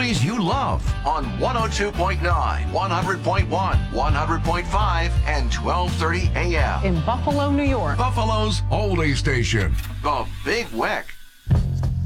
oldies you love on 102.9, 100.1, 100.5, and 1230 AM. In Buffalo, New York. Buffalo's oldie station. The Big Weck.